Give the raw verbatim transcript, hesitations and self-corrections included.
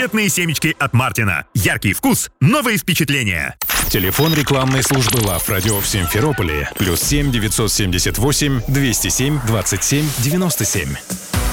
Конфетные семечки от Мартина. Яркий вкус, новые впечатления. Телефон рекламной службы Love Radio в Симферополе. Плюс семь девятьсот семьдесят восемь двести семь двадцать семь девяносто семь.